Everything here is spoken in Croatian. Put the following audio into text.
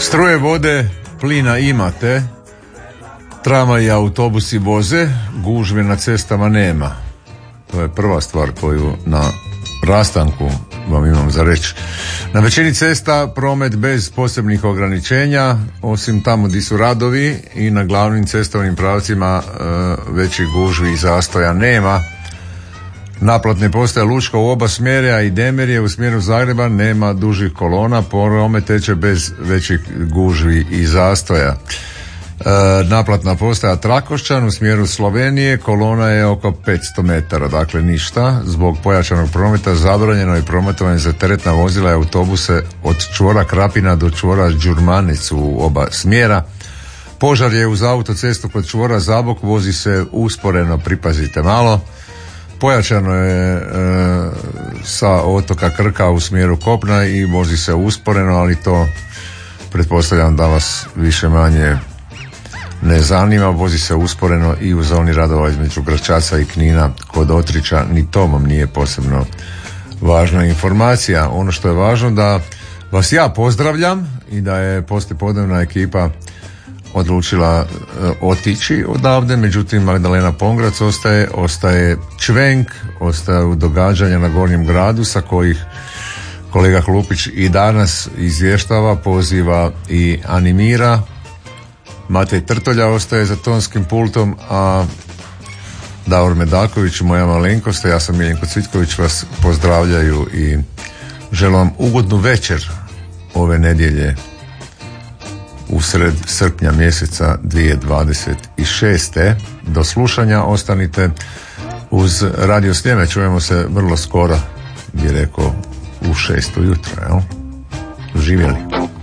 Struje, vode, plina imate, tramvaji i autobusi voze, gužve na cestama nema. To je prva stvar koju na rastanku vam imam za reći. Na većini cesta promet bez posebnih ograničenja, osim tamo gdje su radovi, i na glavnim cestovnim pravcima većih gužvi i zastoja nema. Naplatne postaje Lučko u oba smjera i Demerije u smjeru Zagreba nema dužih kolona, promet teče bez većih gužvi i zastoja. Naplatna postaja Trakošćan u smjeru Slovenije, kolona je oko 500 metara, dakle ništa. Zbog pojačanog prometa zabranjeno je prometovanje za teretna vozila i autobuse od čvora Krapina do čvora Đurmanec u oba smjera. Požar je uz autocestu kod čvora Zabok, vozi se usporeno, pripazite malo. Pojačano je sa otoka Krka u smjeru kopna i vozi se usporeno, ali to pretpostavljam da vas više manje ne zanima. Vozi se usporeno i u zoni radova između Gračaca i Knina kod Otrića, ni to vam nije posebno važna informacija. Ono što je važno da vas ja pozdravljam i da je poslijepodnevna ekipa odlučila otići odavde, međutim Magdalena Pongrac ostaje čvenk, ostaju događanja na Gornjem gradu sa kojih kolega Klupić i danas izvještava, poziva i animira. Matej Trtolja ostaje za tonskim pultom, a Davor Medaković, moja malenkost, ja sam Miljenko Cvitković, vas pozdravljaju i želim vam ugodnu večer ove nedjelje usred srpnja mjeseca 2026. Do slušanja, ostanite uz Radio Sljeme, čujemo se vrlo skoro, bi rekao u 6 ujutro, jel? Živjeli.